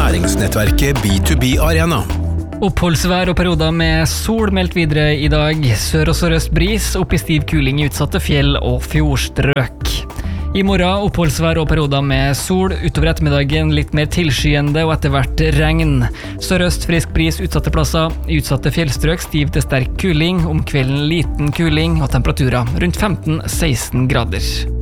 Læringsnettverket B2B Arena. Oppholdsvær og perioder med sol meldt videre i dag. Sør- og sørøst bris, opp i stiv kuling i utsatte fjell og fjordstrøk. I morgen oppholdsvær og perioder med sol, utover ettermiddagen litt mer tilskyende og etter hvert regn. Sørøst frisk bris utsatte plasser, i utsatte fjellstrøk stiv til sterk kuling, om kvelden liten kuling og temperaturer rundt 15-16 grader.